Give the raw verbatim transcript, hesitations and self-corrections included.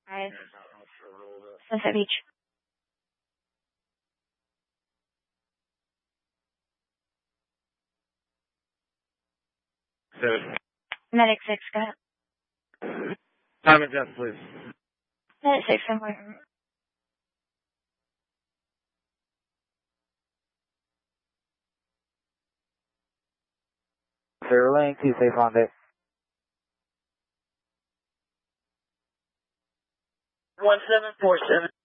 Five. Sunset Beach. Seven. Medic six, go ahead. Time adjust, please. Medic six, I'm going. Clear lane, two safe on deck. one seven four seven.